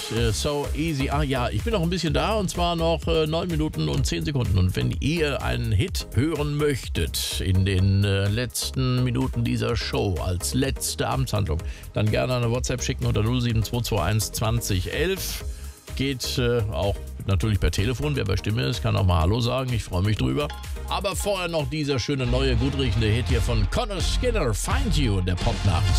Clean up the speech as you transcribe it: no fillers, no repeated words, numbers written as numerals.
So Easy. Ah ja, ich bin noch ein bisschen da und zwar noch 9 Minuten und 10 Sekunden. Und wenn ihr einen Hit hören möchtet in den letzten Minuten dieser Show als letzte Amtshandlung, dann gerne eine WhatsApp schicken unter 07221 2011. Geht auch natürlich per Telefon. Wer bei Stimme ist, kann auch mal Hallo sagen. Ich freue mich drüber. Aber vorher noch dieser schöne neue, gut riechende Hit hier von Conor Skinner, Find You, der Popnacht.